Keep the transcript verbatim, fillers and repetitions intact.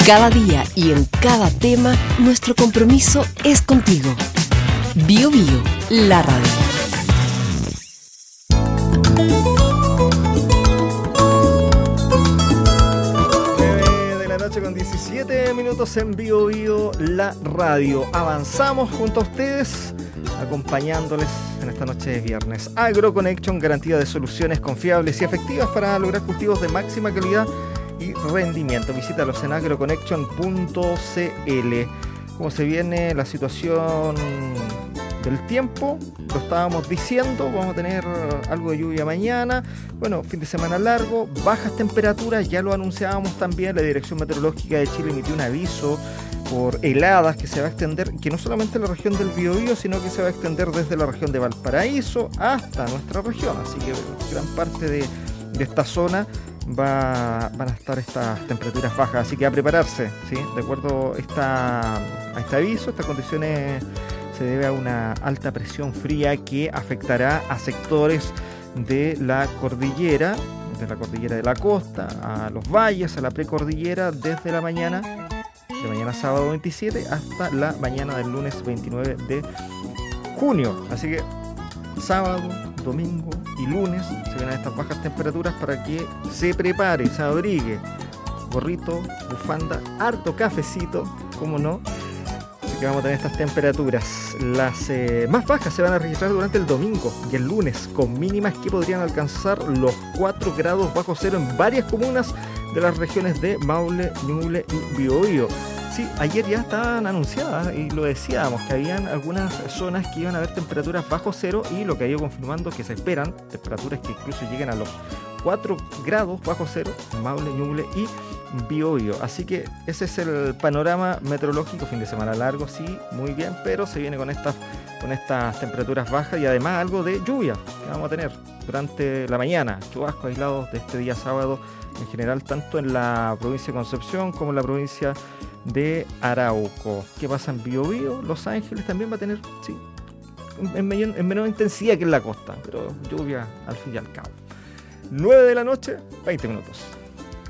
Cada día y en cada tema, nuestro compromiso es contigo. Bio Bio, la radio. nueve de la noche con diecisiete minutos en Bio Bio, la radio. Avanzamos junto a ustedes, acompañándoles en esta noche de viernes. AgroConnection, garantía de soluciones confiables y efectivas para lograr cultivos de máxima calidad y rendimiento. Visítalos en agroconnection punto c l. Como se viene la situación del tiempo, lo estábamos diciendo, vamos a tener algo de lluvia mañana, bueno, fin de semana largo, bajas temperaturas, ya lo anunciábamos también. La Dirección Meteorológica de Chile emitió un aviso por heladas que se va a extender, que no solamente en la región del Biobío, sino que se va a extender desde la región de Valparaíso hasta nuestra región, así que gran parte de, de esta zona Va, van a estar estas temperaturas bajas, así que a prepararse, ¿sí? De acuerdo esta, a este aviso, estas condiciones se debe a una alta presión fría que afectará a sectores de la cordillera, de la cordillera de la costa, a los valles, a la precordillera, desde la mañana, de mañana sábado veintisiete hasta la mañana del lunes veintinueve de junio, así que sábado, domingo y lunes se vienen estas bajas temperaturas para que se prepare, se abrigue, gorrito, bufanda, harto cafecito, como no. Así que vamos a tener estas temperaturas. Las eh, más bajas se van a registrar durante el domingo y el lunes, con mínimas que podrían alcanzar los cuatro grados bajo cero en varias comunas de las regiones de Maule, Ñuble y Biobío. Sí, ayer ya estaban anunciadas y lo decíamos, que habían algunas zonas que iban a haber temperaturas bajo cero, y lo que ha ido confirmando que se esperan temperaturas que incluso lleguen a los cuatro grados bajo cero en Maule, Ñuble y Biobío. Así que ese es el panorama meteorológico. Fin de semana largo, sí, muy bien, pero se viene con estas, con estas temperaturas bajas y además algo de lluvia que vamos a tener durante la mañana, chubascos aislados de este día sábado en general, tanto en la provincia de Concepción como en la provincia de Arauco. ¿Qué pasa en Biobío? Los Ángeles también va a tener, sí, en, mayor, en menor intensidad que en la costa, pero lluvia al fin y al cabo. nueve de la noche, veinte minutos.